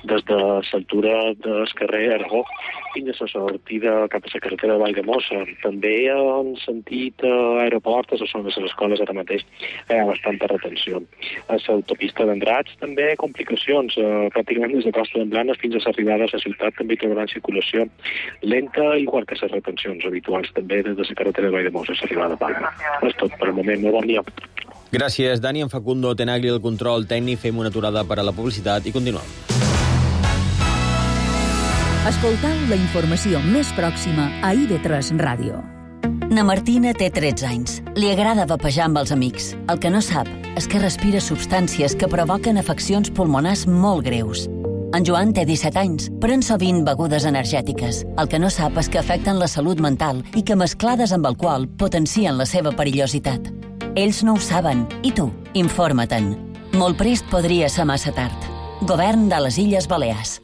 des de l'altura del carrer Aragó fins a la sortida cap a la carretera de Valldemossa. També en sentit aeroport, a la zona de les escoles ara mateix hi ha bastanta retenció. A l'autopista d'Andrats també complicacions, pràcticament des de Costa d'en Blanes fins a l'arribada a la ciutat també hi trobaran circulació lenta, igual que les retencions habituals també des de la carretera de Valldemossa a l'arribada a Palma. És tot per al moment, molt bon dia. Gràcies, Dani. En Facundo Tenagli, el control tècnic. Fem una aturada per a la publicitat i continuem. Escoltau la informació més pròxima a IB3 Ràdio. Na Martina té 13 anys. Li agrada vapejar amb els amics. El que no sap és que respira substàncies que provoquen afeccions pulmonars molt greus. En Joan té 17 anys. Pren sovint begudes energètiques. El que no sap és que afecten la salut mental i que mesclades amb alcohol potencien la seva perillositat. Ells no ho saben. I tu? Informa-te'n. Molt prest podria ser massa tard. Govern de les Illes Balears.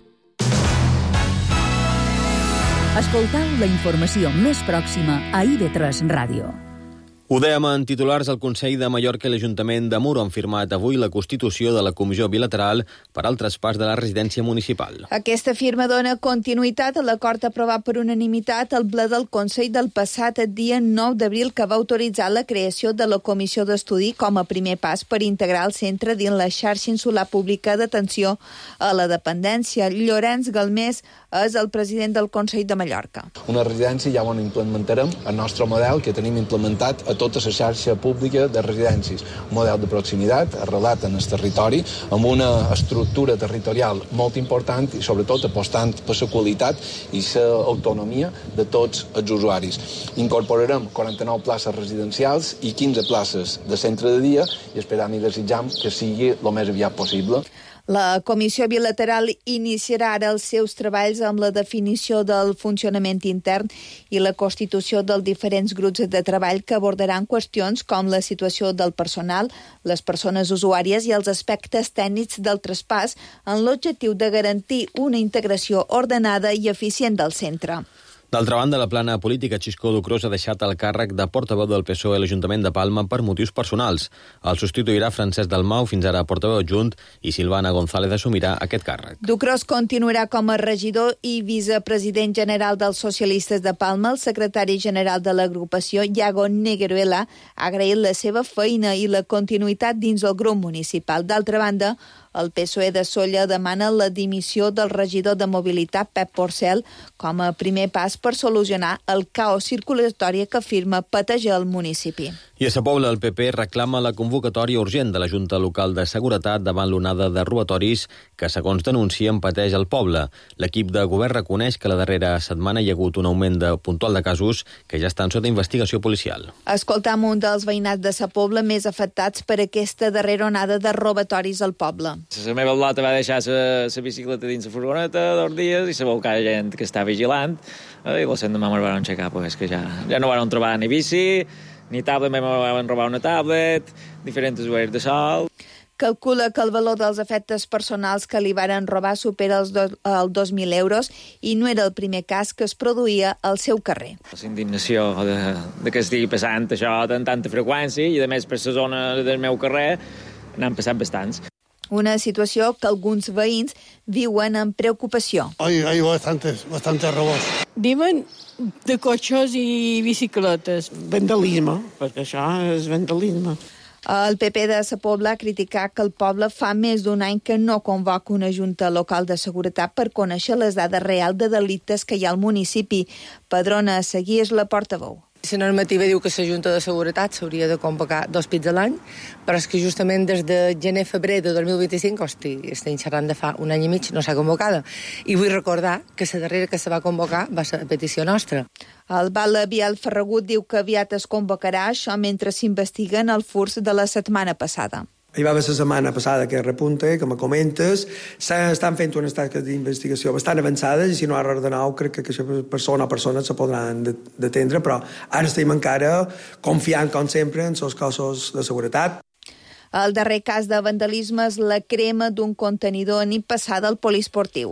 Escoltau la informació més pròxima a IB3 Ràdio. Ho dèiem en titulars, el Consell de Mallorca i l'Ajuntament de Muro han firmat avui la constitució de la Comissió Bilateral per al traspàs de la residència municipal. Aquesta firma dona continuïtat a l'acord aprovat per unanimitat al ple del Consell del passat dia 9 d'abril que va autoritzar la creació de la Comissió d'Estudi com a primer pas per integrar el centre dins la xarxa insular pública d'atenció a la dependència. Llorenç Galmés és el president del Consell de Mallorca. Una residència ja on implementarem el nostre model que tenim implementat a tota la xarxa pública de residències. Un model de proximitat, arrelat en el territori, amb una estructura territorial molt important i sobretot apostant per la qualitat i l'autonomia de tots els usuaris. Incorporarem 49 places residencials i 15 places de centre de dia i esperam i desitjam que sigui el més aviat possible. La Comissió Bilateral iniciarà ara els seus treballs amb la definició del funcionament intern i la constitució dels diferents grups de treball que abordaran qüestions com la situació del personal, les persones usuàries i els aspectes tècnics del traspàs en l'objectiu de garantir una integració ordenada i eficient del centre. D'altra banda, la plana política Xisco Ducros ha deixat el càrrec de portaveu del PSOE a l'Ajuntament de Palma per motius personals. El substituirà Francesc Dalmau, fins ara portaveu adjunt, i Silvana González assumirà aquest càrrec. Ducros continuarà com a regidor i vicepresident general dels socialistes de Palma. El secretari general de l'agrupació, Iago Negueruela, ha agraït la seva feina i la continuïtat dins el grup municipal. D'altra banda, el PSOE de Sóller demana la dimissió del regidor de mobilitat, Pep Porcel, com a primer pas per solucionar el caos circulatori que afirma patejar el municipi. I a Sa Pobla, el PP reclama la convocatòria urgent de la Junta Local de Seguretat davant l'onada de robatoris que, segons denuncien, pateix el poble. L'equip de govern reconeix que la darrera setmana hi ha hagut un augment puntual de casos que ja estan sota investigació policial. Escoltam un dels veïnats de Sa Pobla més afectats per aquesta darrera onada de robatoris al poble. La meva blota va deixar la bicicleta dins la furgoneta 2 dies i sabeu que hi ha gent que està vigilant i la gent demà me'l van aixecar, pues, que ja no van trobar ni bici, ni tablet, me van robar una tablet, diferents usuaris de sol. Calcula que el valor dels efectes personals que li varen robar supera els 2.000 euros i no era el primer cas que es produïa al seu carrer. La indignació de que estigui passant això amb tanta freqüència i, a més, per la zona del meu carrer n'han passat bastants. Una situació que alguns veïns viuen amb preocupació. Hay bastantes robos. Viven de cotxes i bicicletes. Vandalisme, perquè això és vandalisme. El PP de Sa Pobla ha criticat que el poble fa més d'un any que no convoca una junta local de seguretat per conèixer les dades reals de delictes que hi ha al municipi. Padrona Seguí és la portaveu. La normativa diu que la Junta de Seguretat s'hauria de convocar 2 pits a l'any, però és que justament des de gener-febrer de 2025, estem xerrant de fa un any i mig, no s'ha convocada. I vull recordar que la darrera que se va convocar va ser a petició nostra. El Val Biel Ferragut diu que aviat es convocarà això mentre s'investiguen el furs de la setmana passada. Hi va haver la setmana passada que repunta, que me comentes, estan fent unes tasques d'investigació bastant avançades i si no ha res de nou crec que aquesta persona o persones se podran detendre, però ara estem encara confiant, com sempre, en els cossos de seguretat. El darrer cas de vandalisme és la crema d'un contenidor nit passada al poliesportiu.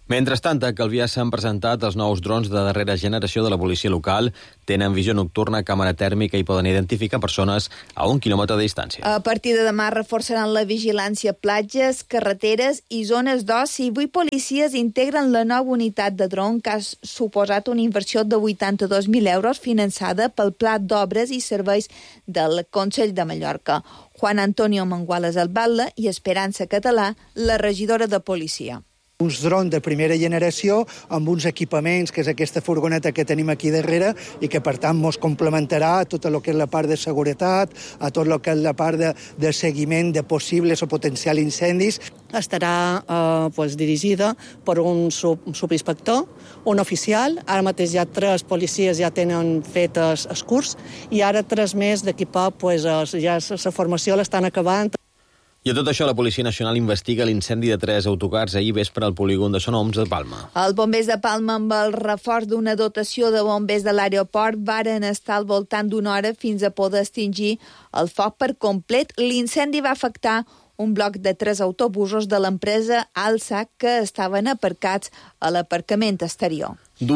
Mentrestant, a Calvià s'han presentat els nous drons de darrera generació de la policia local. Tenen visió nocturna, càmera tèrmica i poden identificar persones a 1 quilòmetre de distància. A partir de demà reforçaran la vigilància a platges, carreteres i zones d'oci. 8 policies integren la nova unitat de dron que ha suposat una inversió de 82.000 euros finançada pel Pla d'Obres i Serveis del Consell de Mallorca. Juan Antonio Manguales al batlle i Esperança Català, la regidora de policia. Uns drons de primera generació amb uns equipaments, que és aquesta furgoneta que tenim aquí darrere, i que per tant ens complementarà a tot el que és la part de seguretat, a tot el que és la part de seguiment de possibles o potencials incendis. Estarà dirigida per un subinspector, un oficial. Ara mateix ja 3 policies ja tenen fetes el curs i ara 3 més d'equipar, ja la formació l'estan acabant. I a tot això, la Policia Nacional investiga l'incendi de 3 autocars ahir vespre al polígon de Son Oms de Palma. Els bombers de Palma, amb el reforç d'una dotació de bombers de l'aeroport, varen estar al voltant d'una hora fins a poder extingir el foc per complet. L'incendi va afectar un bloc de 3 autobusos de l'empresa Alsa que estaven aparcats a l'aparcament exterior.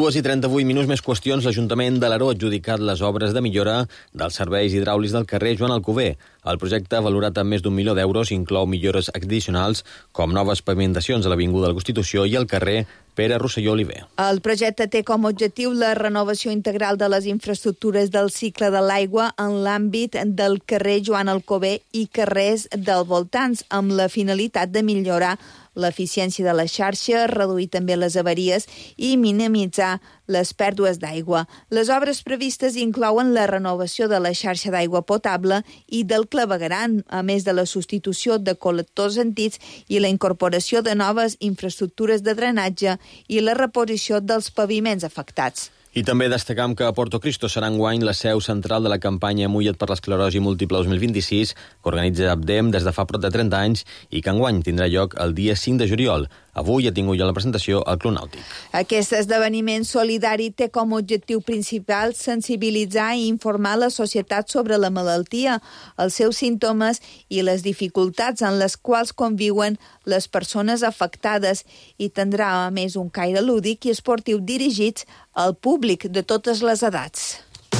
2:38 més qüestions. L'Ajuntament de l'Aró ha adjudicat les obres de millora dels serveis hidràulics del carrer Joan Alcover. El projecte, valorat amb més d'1 milió d'euros, inclou millores addicionals com noves pavimentacions a l'Avinguda de la Constitució i al carrer Pere Rosselló Oliver. El projecte té com a objectiu la renovació integral de les infraestructures del cicle de l'aigua en l'àmbit del carrer Joan Alcover i carrers del voltants, amb la finalitat de millorar l'eficiència de la xarxa, reduir també les avaries i minimitzar les pèrdues d'aigua. Les obres previstes inclouen la renovació de la xarxa d'aigua potable i del clavegueram, a més de la substitució de col·lectors antics i la incorporació de noves infraestructures de drenatge i la reposició dels paviments afectats. I també destacam que a Porto Cristo serà enguany la seu central de la campanya Mulla't per l'esclerosi múltiple 2026, que organitza ABDEM des de fa prop de 30 anys i que enguany tindrà lloc el dia 5 de juliol. Avui ha tingut ja la presentació al Club Nàutic. Aquest esdeveniment solidari té com a objectiu principal sensibilitzar i informar la societat sobre la malaltia, els seus símptomes i les dificultats en les quals conviuen les persones afectades i tindrà a més un caire lúdic i esportiu dirigits al públic de totes les edats.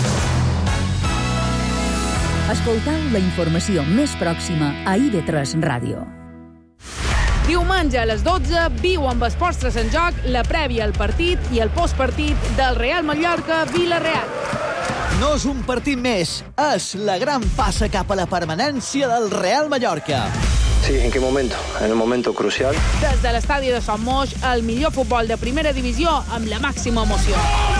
Escoltau la informació més pròxima a IB3 Ràdio. Diumenge a les 12, viu amb Esports en Joc la prèvia al partit i el postpartit del Real Mallorca-Villarreal. No és un partit més, és la gran passa cap a la permanència del Real Mallorca. Sí, ¿en qué momento? En el momento crucial. Des de l'estadi de Son Moix, el millor futbol de primera divisió amb la màxima emoció.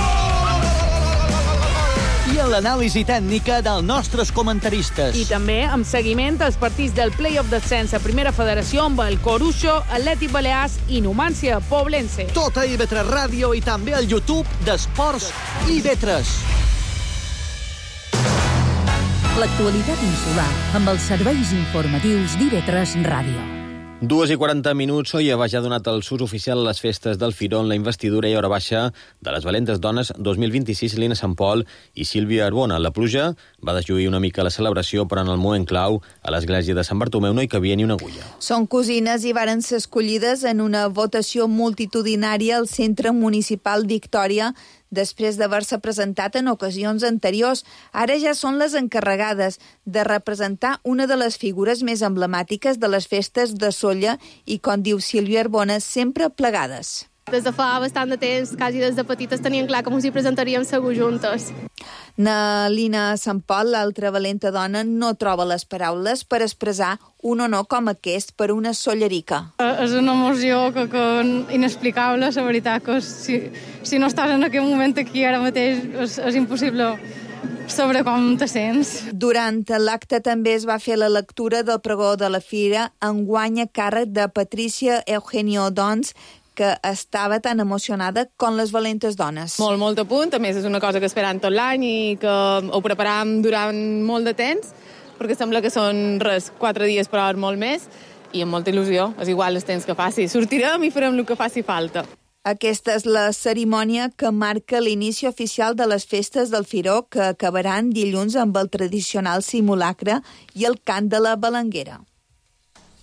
I en l'anàlisi tècnica dels nostres comentaristes. I també amb seguiment als partits del play-off d'ascens a Primera Federació amb el Coruxo, Atlètic Balears i Numància Poblense. Tot a IB3 Ràdio i també al YouTube d'Esports IB3. L'actualitat insular amb els serveis informatius d'IB3 Ràdio. 2:40. Soia ja ha donat el sus oficial a les festes del Firon, la investidura i hora baixa de les Valentes Dones 2026, Lina Sant Pol i Sílvia Arbona. La pluja va deslluir una mica la celebració, però en el moment clau, a l'església de Sant Bartomeu no hi cabia ni una agulla. Són cosines i varen ser escollides en una votació multitudinària al Centre Municipal Victòria després d'haver-se presentat en ocasions anteriors. Ara ja són les encarregades de representar una de les figures més emblemàtiques de les festes de Sóller i, com diu Sílvia Arbona, sempre plegades. Des de fa bastant de temps, quasi des de petites, tenien clar que ens hi presentaríem segur juntes. Lina Sant Pol, l'altra valenta dona, no troba les paraules per expressar un honor com aquest per una sollerica. És una emoció que inexplicable, la veritat, que si no estàs en aquell moment aquí ara mateix és impossible sobre com te sents. Durant l'acte també es va fer la lectura del pregó de la fira, enguany a càrrec de Patricia Eugenio Dons, que estava tan emocionada com les valentes dones. Molt a punt, a més és una cosa que esperam tot l'any i que ho preparàvem durant molt de temps, perquè sembla que són 4 dies per hora molt més, i amb molta il·lusió, és igual el temps que faci. Sortirem i farem el que faci falta. Aquesta és la cerimònia que marca l'inici oficial de les festes del Firó, que acabaran dilluns amb el tradicional simulacre i el cant de la balanguera.